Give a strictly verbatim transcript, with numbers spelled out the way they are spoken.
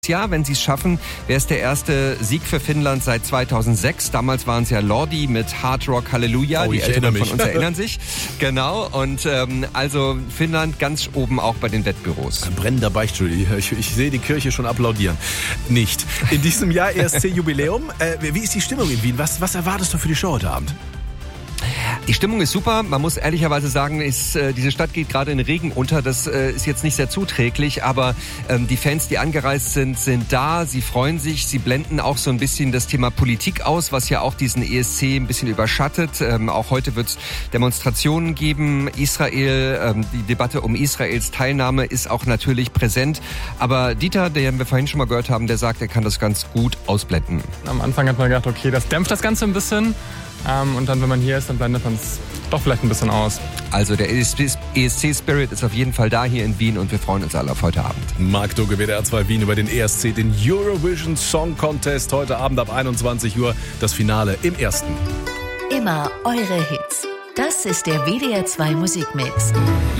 Ja, wenn sie es schaffen, wäre es der erste Sieg für Finnland seit zweitausendsechs. Damals waren es ja Lordi mit Hard Rock Halleluja. Oh, Die ich Älteren erinnere von mich. uns erinnern sich. Genau. Und ähm, also Finnland ganz oben auch bei den Wettbüros. Ein brennender Beichtstuhl. Ich, ich sehe die Kirche schon applaudieren. Nicht. In diesem Jahr E S C-Jubiläum. Äh, wie ist die Stimmung in Wien? Was, was erwartest du für die Show heute Abend? Die Stimmung ist super. Man muss ehrlicherweise sagen, ist, äh, diese Stadt geht gerade in Regen unter. Das äh, ist jetzt nicht sehr zuträglich, aber ähm, die Fans, die angereist sind, sind da. Sie freuen sich. Sie blenden auch so ein bisschen das Thema Politik aus, was ja auch diesen E S C ein bisschen überschattet. Ähm, auch heute wird es Demonstrationen geben. Israel, ähm, die Debatte um Israels Teilnahme ist auch natürlich präsent. Aber Dieter, den wir vorhin schon mal gehört haben, der sagt, er kann das ganz gut ausblenden. Am Anfang hat man gedacht, okay, das dämpft das Ganze ein bisschen. Ähm, und dann, wenn man hier ist, dann blendet man es doch vielleicht ein bisschen aus. Also der E S C-Spirit ist auf jeden Fall da hier in Wien und wir freuen uns alle auf heute Abend. Marc Dugge, W D R zwei Wien über den E S C, den Eurovision Song Contest. Heute Abend ab einundzwanzig Uhr das Finale im ersten. Immer eure Hits. Das ist der W D R zwei Musikmix.